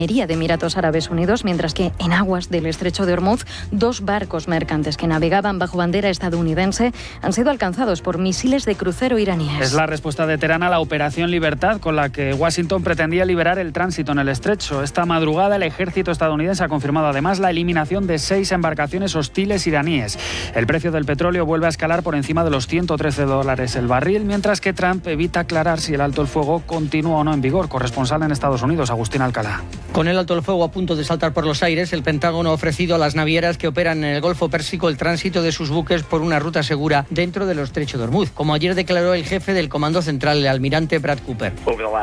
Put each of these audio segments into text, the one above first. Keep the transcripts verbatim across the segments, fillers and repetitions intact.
de Emiratos Árabes Unidos, mientras que en aguas del estrecho de Hormuz, dos barcos mercantes que navegaban bajo bandera estadounidense han sido alcanzados por misiles de crucero iraníes. Es la respuesta de Teherán a la Operación Libertad, con la que Washington pretendía liberar el tránsito en el estrecho. Esta madrugada el ejército estadounidense ha confirmado además la eliminación de seis embarcaciones hostiles iraníes. El precio del petróleo vuelve a escalar por encima de los ciento trece dólares el barril, mientras que Trump evita aclarar si el alto el fuego continúa o no en vigor. Corresponsal en Estados Unidos, Agustín Alcalá. Con el alto el fuego a punto de saltar por los aires, el Pentágono ha ofrecido a las navieras que operan en el Golfo Pérsico el tránsito de sus buques por una ruta segura dentro del estrecho de Hormuz, como ayer declaró el jefe del Comando Central, el almirante Brad Cooper.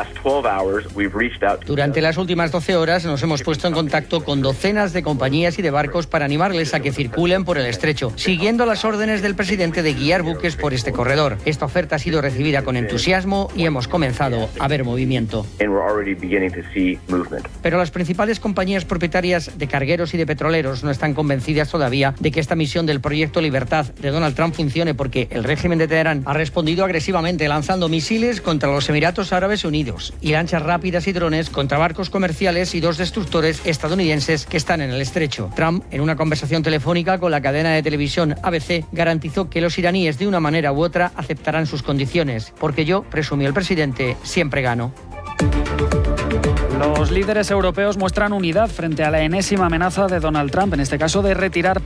Durante las últimas doce horas nos hemos puesto en contacto con docenas de compañías y de barcos para animarles a que circulen por el estrecho, siguiendo las órdenes del presidente de guiar buques por este corredor. Esta oferta ha sido recibida con entusiasmo y hemos comenzado a ver movimiento. Pero las principales compañías propietarias de cargueros y de petroleros no están convencidas todavía de que esta misión del proyecto Libertad de Donald Trump funcione, porque el régimen de Teherán ha respondido agresivamente lanzando misiles contra los Emiratos Árabes Unidos y lanchas rápidas y drones contra barcos comerciales y dos destructores estadounidenses que están en el estrecho. Trump, en una conversación telefónica con la cadena de televisión A B C, garantizó que los iraníes de una manera u otra aceptarán sus condiciones, porque yo, presumió el presidente, siempre gano. Los líderes europeos muestran unidad frente a la enésima amenaza de Donald Trump, en este caso de retirar